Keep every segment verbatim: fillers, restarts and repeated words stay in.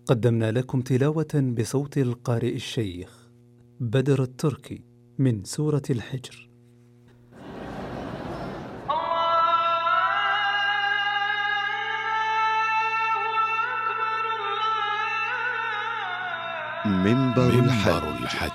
قدمنا لكم تلاوة بصوت القارئ الشيخ بدر التركي من سورة الحجر. منبر الحج.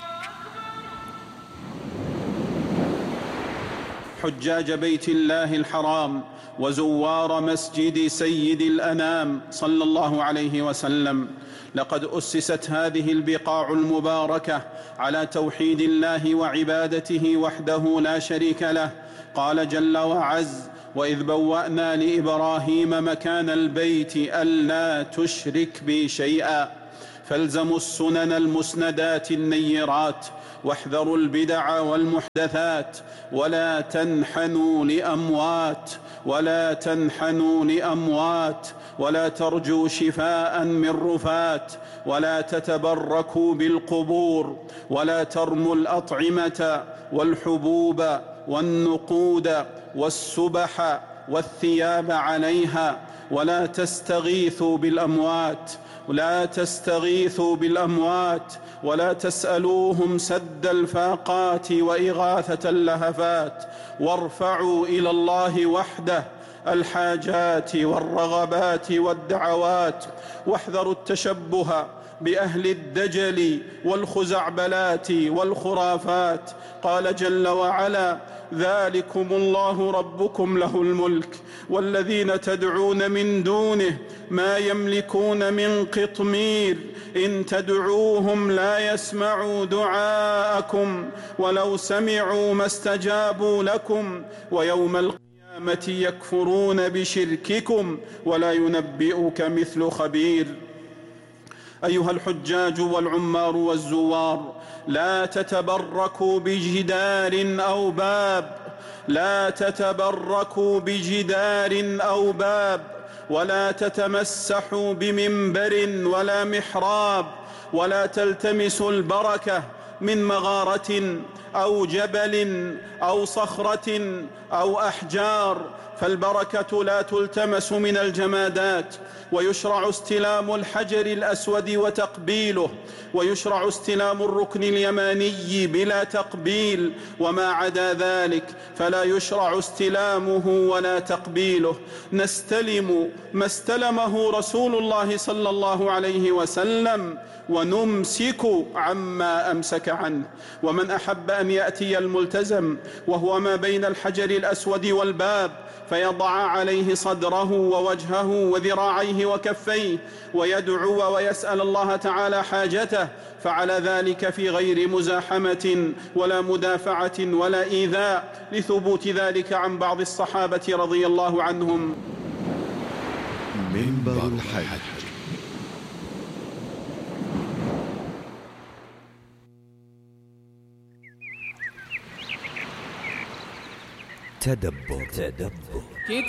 حجاج بيت الله الحرام وزوار مسجد سيد الأنام صلى الله عليه وسلم، لقد أسست هذه البقاع المباركة على توحيد الله وعبادته وحده لا شريك له. قال جل وعز: وإذ بوأنا لإبراهيم مكان البيت ألا تشرك بي شيئا. فالزموا السنن المسندات النيرات، واحذروا البدع والمحدثات، ولا تنحنوا لأموات ولا تنحنوا لأموات ولا ترجوا شفاء من رفات، ولا تتبركوا بالقبور، ولا ترموا الأطعمة والحبوب والنقود والسبح والثياب عليها، ولا تستغيثوا بالأموات ولا تستغيثوا بالأموات ولا تسألوهم سد الفاقات وإغاثة اللهفات، وارفعوا إلى الله وحده الحاجات والرغبات والدعوات، واحذروا التشبه بأهل الدجل والخزعبلات والخرافات. قال جل وعلا: ذلكم الله ربكم له الملك والذين تدعون من دونه ما يملكون من قطمير إن تدعوهم لا يسمعوا دعاءكم ولو سمعوا ما استجابوا لكم ويوم القيامة يكفرون بشرككم ولا ينبئك مثل خبير. أيها الحجاج والعمار والزوار، لا تتبركوا بجدار أو باب لا تتبركوا بجدار أو باب ولا تتمسحوا بمنبر ولا محراب، ولا تلتمسوا البركة من مغارة أو جبل أو صخرة أو أحجار، فالبركة لا تلتمس من الجمادات. ويشرع استلام الحجر الأسود وتقبيله، ويشرع استلام الركن اليماني بلا تقبيل، وما عدا ذلك فلا يشرع استلامه ولا تقبيله. نستلم ما استلمه رسول الله صلى الله عليه وسلم ونمسك عما أمسك عنه. ومن أحب أن يأتي الملتزم وهو ما بين الحجر الأسود والباب فيضع عليه صدره ووجهه وذراعيه وكفيه ويدعو ويسأل الله تعالى حاجته، فعلى ذلك في غير مزاحمة ولا مدافعة ولا إيذاء، لثبوت ذلك عن بعض الصحابة رضي الله عنهم. منبر الحج. تدبر. تدبر.